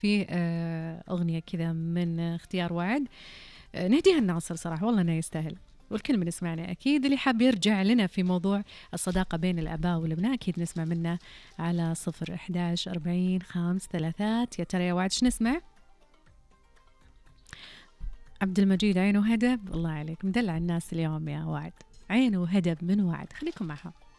في أغنية كذا من اختيار وعد، نهديها الناصر صراحة، والله أنه يستاهل، والكل من يسمعنا أكيد اللي حاب يرجع لنا في موضوع الصداقة بين الآباء والأبناء أكيد نسمع منه على 011-40-5 3. يا ترى يا وعد شو نسمع؟ عبد المجيد عين وهدب، الله عليك مدلع الناس اليوم يا وعد، عين وهدب من وعد، خليكم معها.